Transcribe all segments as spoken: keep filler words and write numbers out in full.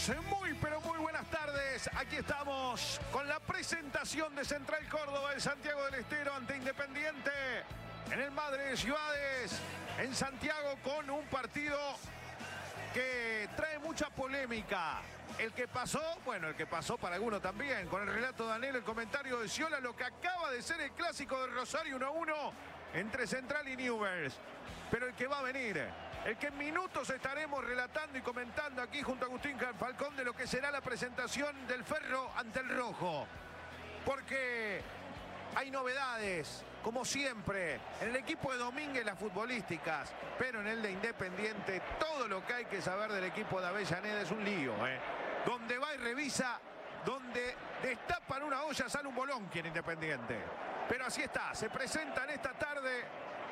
amigos, muy pero muy buenas tardes. Aquí estamos con la presentación de Central Córdoba de Santiago del Estero ante Independiente en el Madre de Ciudades en Santiago, con un partido que trae mucha polémica. El que pasó, bueno, el que pasó para alguno también, con el relato de Daniel, el comentario de Sciolá, lo que acaba de ser el clásico de Rosario uno a uno entre Central y Newell's. Pero el que va a venir, el que en minutos estaremos relatando y comentando aquí junto a Agustín Falcón de lo que será la presentación del Ferro ante el Rojo. Porque hay novedades, como siempre, en el equipo de Domínguez las futbolísticas, pero en el de Independiente todo lo que hay que saber del equipo de Avellaneda es un lío, ¿eh? Donde va y revisa, donde destapan una olla sale un bolonqui en Independiente. Pero así está, se presentan esta tarde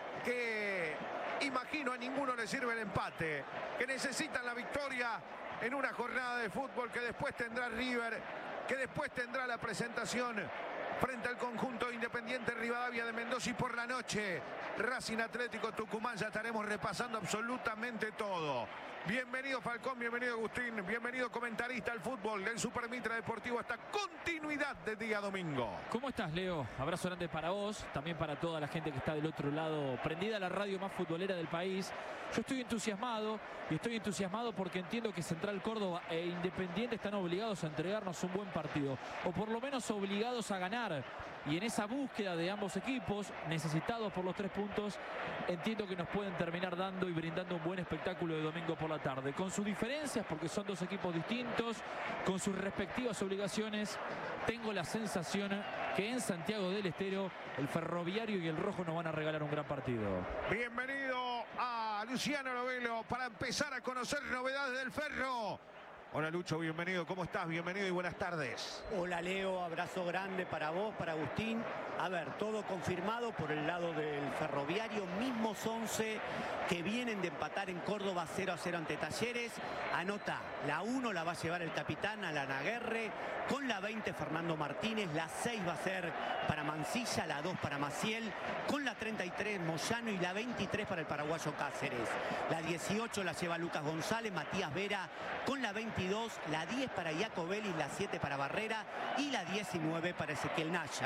que imagino a ninguno le sirve el empate, que necesitan la victoria en una jornada de fútbol que después tendrá River, que después tendrá la presentación frente al conjunto Independiente Rivadavia de Mendoza, y por la noche Racing Atlético Tucumán. Ya estaremos repasando absolutamente todo. Bienvenido Falcón, bienvenido Agustín, bienvenido comentarista al fútbol del Super Mitra Deportivo, hasta continuidad de día domingo. ¿Cómo estás, Leo? Abrazo grande para vos, también para toda la gente que está del otro lado, prendida a la radio más futbolera del país. Yo estoy entusiasmado, y estoy entusiasmado porque entiendo que Central Córdoba e Independiente están obligados a entregarnos un buen partido, o por lo menos obligados a ganar. Y en esa búsqueda de ambos equipos, necesitados por los tres puntos, entiendo que nos pueden terminar dando y brindando un buen espectáculo de domingo por la tarde. Con sus diferencias, porque son dos equipos distintos, con sus respectivas obligaciones, tengo la sensación que en Santiago del Estero el Ferroviario y el Rojo nos van a regalar un gran partido. Bienvenido a Luciano Lovelo para empezar a conocer novedades del Ferro. Hola Lucho, bienvenido, ¿cómo estás? Bienvenido y buenas tardes. Hola Leo, abrazo grande para vos, para Agustín. A ver, todo confirmado por el lado del Ferroviario, mismos once que vienen de empatar en Córdoba cero a cero ante Talleres. Anota, la uno la va a llevar el capitán Alan Aguerre, con la veinte Fernando Martínez, la seis va a ser para Mancilla, la dos para Maciel, con la treinta y tres Moyano y la veintitrés para el paraguayo Cáceres. La dieciocho la lleva Lucas González, Matías Vera, con la veintidós, la diez para Iacobelli, la siete para Barrera y la diecinueve para Ezequiel Naya.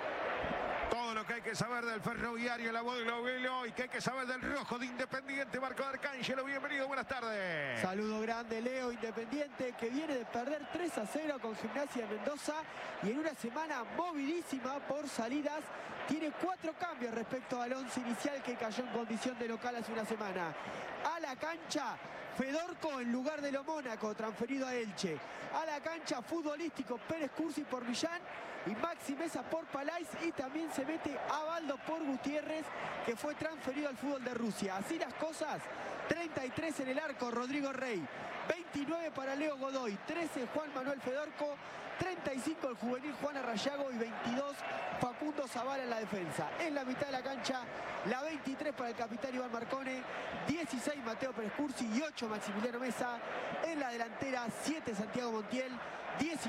Todo lo que hay que saber del Ferroviario, la voz de Lovelo, y que hay que saber del Rojo de Independiente, Marco Arcángelo, bienvenido, buenas tardes. Saludo grande, Leo. Independiente que viene de perder tres a cero con Gimnasia de Mendoza, y en una semana movilísima por salidas tiene cuatro cambios respecto al once inicial que cayó en condición de local hace una semana. A la cancha Fedorco en lugar de Lo Mónaco, transferido a Elche. A la cancha futbolístico Pérez Cursi por Millán y Maxi Mesa por Palais, y también se mete a Baldo por Gutiérrez, que fue transferido al fútbol de Rusia. Así las cosas, treinta y tres en el arco Rodrigo Rey, veintinueve para Leo Godoy, trece Juan Manuel Fedorco, treinta y cinco el juvenil Juan Arrayago y veintidós Facundo Zavala en la defensa. En la mitad de la cancha, la veintitrés para el capitán Iván Marcone, dieciséis Mateo Pérez Cursi y ocho Maximiliano Mesa. En la delantera, siete Santiago Montiel, diez